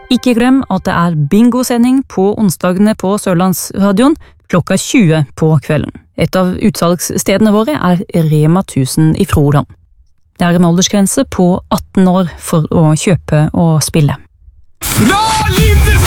Ikke glem at det er bingosending på onsdagene på Sørlandsradion klokka 20 på kvelden. Et av utsalgsstedene våre er Rema 1000 i Froland. Det er en aldersgrense på 18 år for å kjøpe og spille. La livet